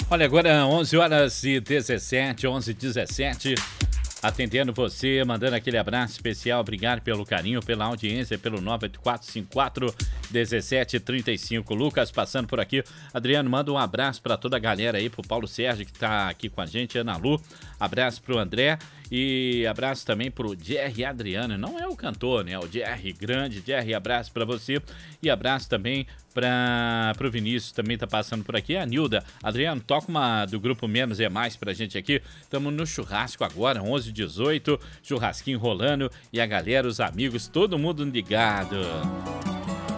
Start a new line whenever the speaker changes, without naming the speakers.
Olha, agora 11 horas e 17, 11h17. Atendendo você, mandando aquele abraço especial. Obrigado pelo carinho, pela audiência, pelo 98454-1735. Lucas passando por aqui. Adriano, manda um abraço para toda a galera aí, pro Paulo Sérgio que tá aqui com a gente, Ana Lu. Abraço pro André e abraço também pro Jerry Adriano. Não é o cantor, né? É o Jerry, grande Jerry. Abraço para você e abraço também pro Vinícius, também tá passando por aqui. A Nilda, Adriano, toca uma do grupo Menos é Mais pra gente aqui. Estamos no churrasco agora, 11h18, churrasquinho rolando e a galera, os amigos, todo mundo ligado.